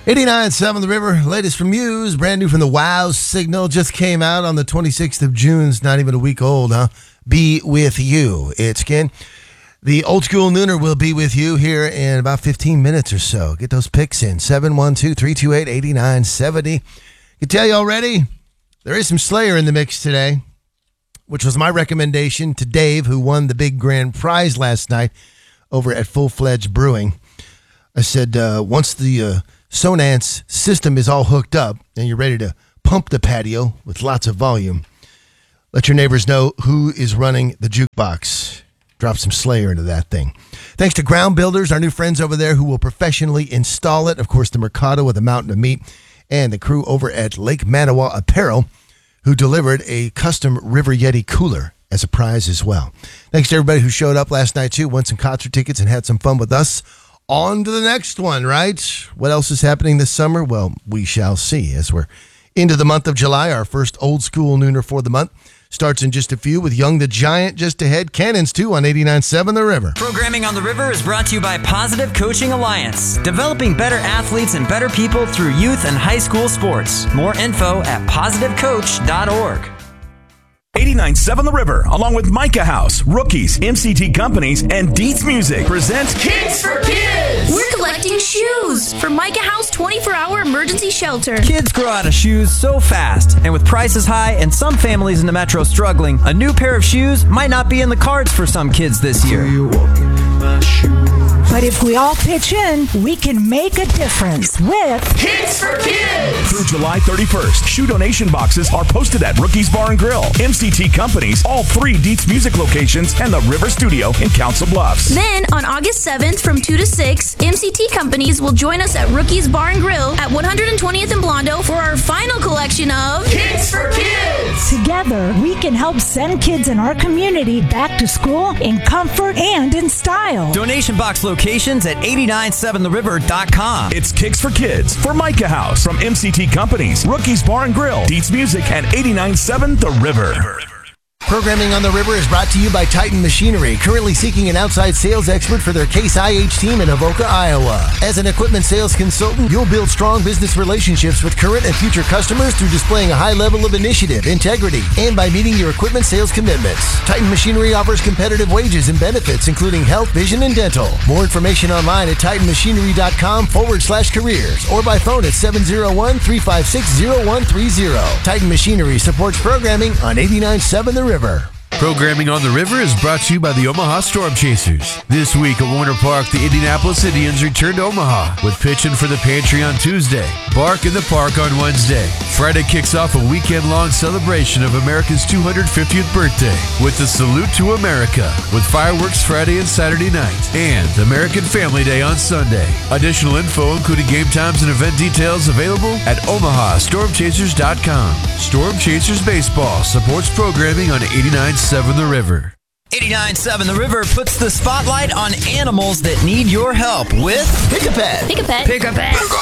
89.7 The River, latest from Muse, brand new from the Wow Signal, just came out on the 26th of June. It's not even a week old, huh? Be With You, it's Ken. The old school nooner will be with you here in about 15 minutes or so. Get those picks in, 712-328-8970. I can tell you already, there is some Slayer in the mix today, which was my recommendation to Dave, who won the big grand prize last night over at Full Fledged Brewing. I said, once the Sonance system is all hooked up and you're ready to pump the patio with lots of volume, let your neighbors know who is running the jukebox. Drop some Slayer into that thing. Thanks to Ground Builders, our new friends over there who will professionally install it. Of course, the Mercado with a mountain of meat, and the crew over at Lake Manawa Apparel who delivered a custom River Yeti cooler as a prize as well. Thanks to everybody who showed up last night too, won some concert tickets and had some fun with us. On to the next one, right? What else is happening this summer? Well, we shall see as we're into the month of July. Our first old school nooner for the month starts in just a few with Young the Giant just ahead. Cannons, too, on 89.7 The River. Programming on the River is brought to you by Positive Coaching Alliance, developing better athletes and better people through youth and high school sports. More info at positivecoach.org. 89.7 The River, along with Micah House, Rookies, MCT Companies, and Dietz Music, presents Kids for Kids! We're collecting shoes for Micah House 24-hour emergency shelter. Kids grow out of shoes so fast, and with prices high and some families in the metro struggling, a new pair of shoes might not be in the cards for some kids this year. But if we all pitch in, we can make a difference with Kids for Kids! Through July 31st, shoe donation boxes are posted at Rookies Bar and Grill, MCT Companies, all 3 Dietz Music locations, and the River Studio in Council Bluffs. Then, on August 7th from 2 to 6, MCT Companies will join us at Rookies Bar and Grill at 120th and Blondo for our final collection of Kids for Kids! Together, we can help send kids in our community back to school in comfort and in style. Donation box locations at 897theriver.com. It's Kicks for Kids for Micah House from MCT Companies, Rookies Bar and Grill, Dietz Music, and 89.7 The River. Programming on the River is brought to you by Titan Machinery, currently seeking an outside sales expert for their Case IH team in Avoca, Iowa. As an equipment sales consultant, you'll build strong business relationships with current and future customers through displaying a high level of initiative, integrity, and by meeting your equipment sales commitments. Titan Machinery offers competitive wages and benefits, including health, vision, and dental. More information online at titanmachinery.com/careers or by phone at 701-356-0130. Titan Machinery supports programming on 89.7 The River. Programming on the River is brought to you by the Omaha Storm Chasers. This week at Warner Park, the Indianapolis Indians return to Omaha with pitching for the Pantry on Tuesday, Bark in the Park on Wednesday. Friday kicks off a weekend-long celebration of America's 250th birthday with the Salute to America with fireworks Friday and Saturday night and American Family Day on Sunday. Additional info, including game times and event details, available at OmahaStormChasers.com. Storm Chasers Baseball supports programming on 89.7 The River. 89.7 The River puts the spotlight on animals that need your help with Pick a Pet. Pick a Pet. Pick a Pet. Pick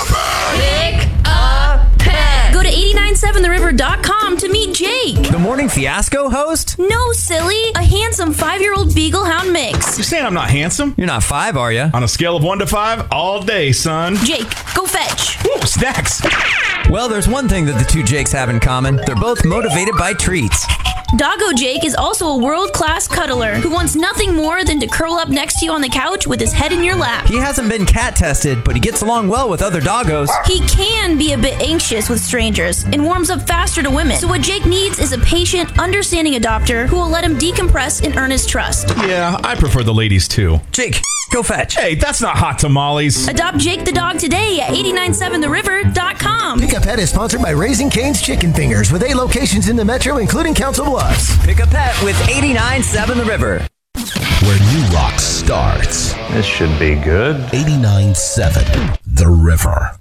a Pet. Go to 897theriver.com to meet Jake. The Morning Fiasco host? No, silly. A handsome 5-year-old Beagle Hound mix. You're saying I'm not handsome? You're not 5, are you? On a scale of 1 to 5, all day, son. Jake, go fetch. Woo, snacks. Well, there's one thing that the two Jakes have in common. They're both motivated by treats. Doggo Jake is also a world-class cuddler who wants nothing more than to curl up next to you on the couch with his head in your lap. He hasn't been cat tested, but he gets along well with other doggos. He can be a bit anxious with strangers and warms up faster to women. So what Jake needs is a patient, understanding adopter who will let him decompress and earn his trust. Yeah, I prefer the ladies too. Jake, go fetch. Hey, that's not hot tamales. Adopt Jake the dog today at 897theriver.com. Pick a Pet is sponsored by Raising Cane's Chicken Fingers with 8 locations in the metro, including Council Bluffs. Pick a Pet with 89.7 The River. Where new rock starts. This should be good. 89.7 The River.